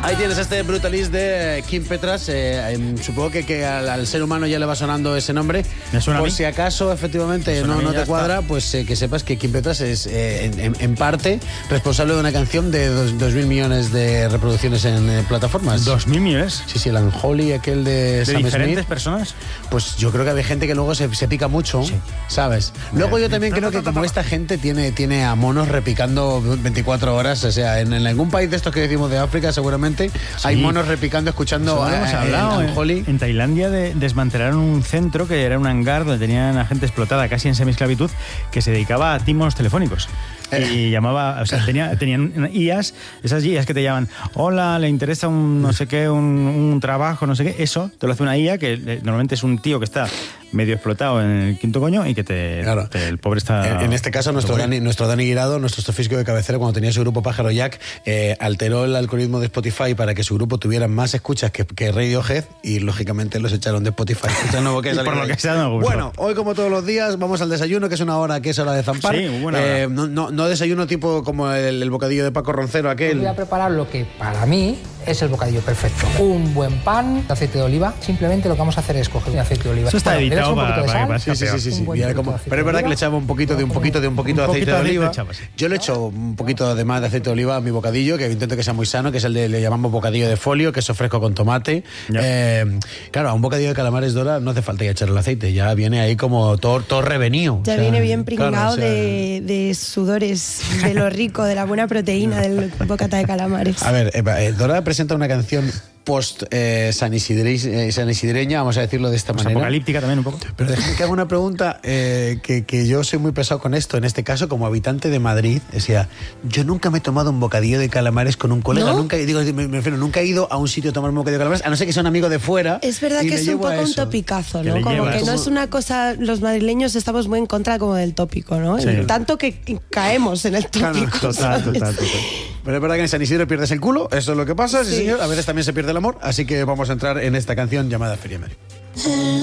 Ahí tienes este Brutalist de Kim Petras. Supongo que al ser humano ya le va sonando ese nombre. ¿Me suena a Por mí? si acaso, efectivamente, no te cuadra, pues que sepas que Kim Petras es en parte responsable de una canción de 2.000 millones de reproducciones en plataformas. ¿2.000 millones? Sí, el Unholy, aquel de Sam diferentes Smith. Personas? Pues yo creo que hay gente que luego se pica mucho, sí. ¿Sabes? Luego yo también creo que como esta gente tiene a monos repicando 24 horas, o sea, en algún país de estos que decimos de África seguramente hay monos repicando, escuchando hemos hablado. En Tailandia desmantelaron un centro que era un hangar donde tenían a gente explotada casi en semiesclavitud que se dedicaba a timos telefónicos. Y llamaba, o sea, tenían IAs, esas IAs que te llaman, hola, le interesa un no sé qué, un trabajo, no sé qué, eso te lo hace una IA que normalmente es un tío que está medio explotado en el quinto coño y que el pobre está... En este caso, nuestro Dani Guirado, nuestro astrofísico de cabecera, cuando tenía su grupo Pájaro Jack, alteró el algoritmo de Spotify para que su grupo tuviera más escuchas que Radiohead y, lógicamente, los echaron de Spotify. Por lo que sea, no gusta. Bueno, hoy, como todos los días, vamos al desayuno, que es hora de zampar. Sí, buena hora. No desayuno tipo como el bocadillo de Paco Roncero, aquel. Voy a preparar lo que, para mí, es el bocadillo perfecto. Un buen pan de aceite de oliva. Simplemente lo que vamos a hacer es coger el aceite de oliva. Eso está editado para que pase. Sí. Pero es verdad que le echaba un poquito de aceite de oliva. Yo le echo un poquito de más de aceite de oliva a mi bocadillo, que intento que sea muy sano, que es le llamamos bocadillo de folio, queso fresco con tomate. Claro, a un bocadillo de calamares, Dora, no hace falta ya echarle el aceite, ya viene ahí como todo revenido. Ya viene bien pringado de sudores, de lo rico, de la buena proteína del bocata de calamares. A ver, Dora presenta una canción post sanisidreña, vamos a decirlo de esta manera. Apocalíptica también un poco. Pero déjame que haga una pregunta, que yo soy muy pesado con esto, en este caso, como habitante de Madrid. O sea, yo nunca me he tomado un bocadillo de calamares con un colega, ¿no? Nunca he ido a un sitio a tomar un bocadillo de calamares, a no ser que sea un amigo de fuera. Es verdad que es un poco un topicazo, ¿no? Como que no es una cosa, los madrileños estamos muy en contra como del tópico, ¿no? Sí. Tanto que caemos en el tópico. Total. Pero es verdad que en San Isidro pierdes el culo, eso es lo que pasa, sí señor. A veces también se pierde el amor, así que vamos a entrar en esta canción llamada Feria Madrid.